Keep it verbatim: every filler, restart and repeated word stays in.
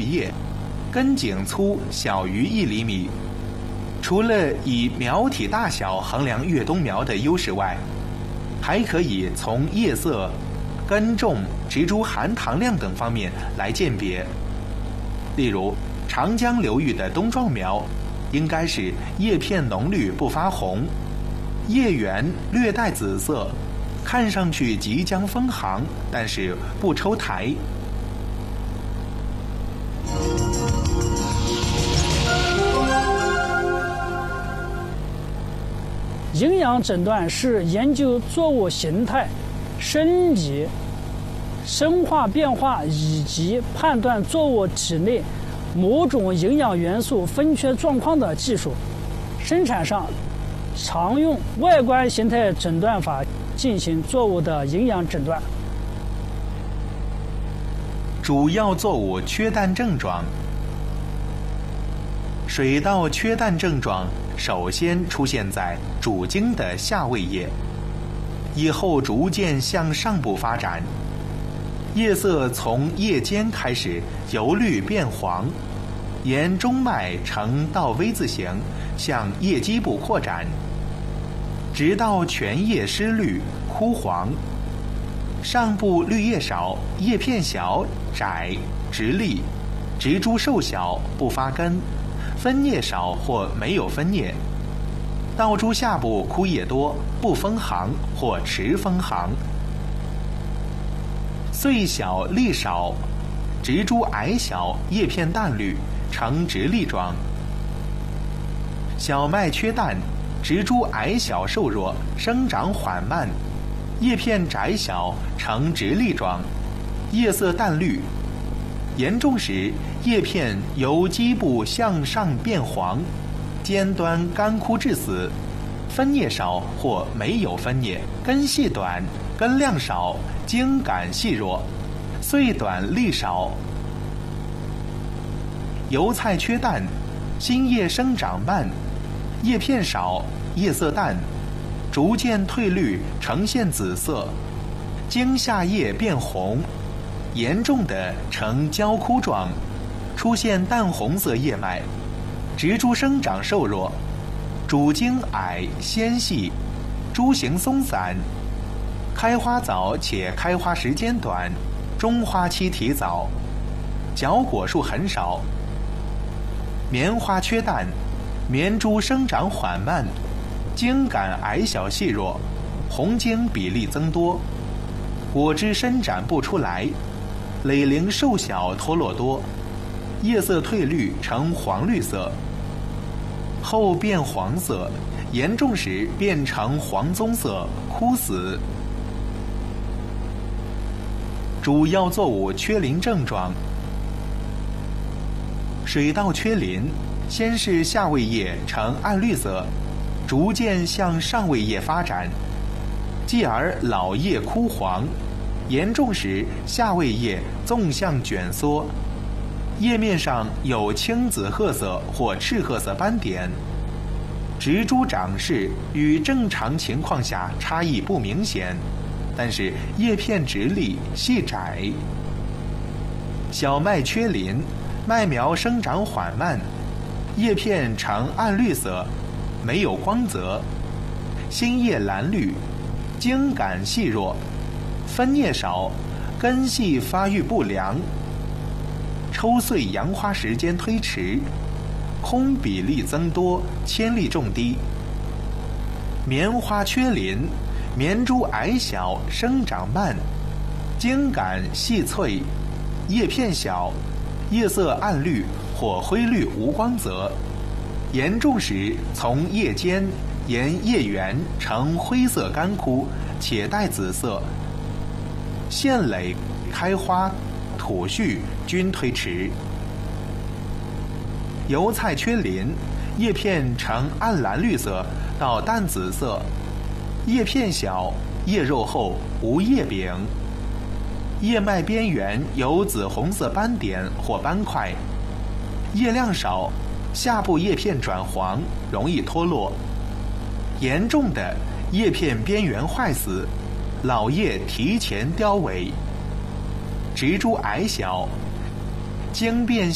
叶，根茎粗小于一厘米。除了以苗体大小衡量越冬苗的优势外，还可以从叶色、根重、植株含糖量等方面来鉴别。例如，长江流域的冬状苗应该是叶片浓绿不发红，叶缘略带紫色，看上去即将封行，但是不抽苔。 营养诊断是研究作物形态、生理、生化变化以及判断作物体内某种营养元素分缺状况的技术。生产上常用外观形态诊断法进行作物的营养诊断。 主要作物缺氮症状。水稻缺氮症状首先出现在主茎的下位叶，以后逐渐向上部发展，叶色从叶尖开始由绿变黄，沿中脉呈倒 V 字形向叶基部扩展，直到全叶失绿枯黄，上部绿叶少，叶片小窄直立，植株瘦小不发根，分叶少或没有分叶，稻株下部枯叶多，不封行或迟封行，穗小粒少，植株矮小，叶片淡绿，呈直立状。小麦缺氮，植株矮小瘦弱，生长缓慢，叶片窄小，呈直立状，叶色淡绿。严重时，叶片由基部向上变黄，尖端干枯致死，分叶少或没有分叶，根系短，根量少，茎秆细弱，穗短粒少。油菜缺氮，新叶生长慢，叶片少，叶色淡，逐渐褪绿，呈现紫色，茎下叶变红，严重的呈焦枯状，出现淡红色叶脉，植株生长瘦弱，主茎矮纤细，株形松散，开花早且开花时间短，中花期提早，角果数很少。棉花缺氮，棉株生长缓慢，茎秆矮小细弱，红茎比例增多，果汁伸展不出来，蕾龄瘦小脱落多，叶色褪绿呈黄绿色，后变黄色，严重时变成黄棕色，枯死。主要作物缺磷症状。水稻缺磷，先是下位叶呈暗绿色，逐渐向上位叶发展，继而老叶枯黄，严重时下位叶纵向卷缩，叶面上有青紫褐色或赤褐色斑点，植株长势与正常情况下差异不明显，但是叶片直立细窄。小麦缺磷，麦苗生长缓慢，叶片呈暗绿色，没有光泽，新叶蓝绿，茎秆细弱，分叶少，根系发育不良，抽穗扬花时间推迟，空比例增多，铅粒重低。棉花缺磷，棉株矮小，生长慢，茎秆细脆，叶片小，叶色暗绿或灰绿无光泽，严重时从叶尖沿叶缘呈灰色干枯且带紫色，线蕾、开花、吐絮均推迟。油菜缺磷，叶片呈暗蓝绿色到淡紫色，叶片小，叶肉厚，无叶柄，叶脉边缘有紫红色斑点或斑块，叶量少，下部叶片转黄，容易脱落。严重的叶片边缘坏死，老叶提前凋萎，植株矮小，茎变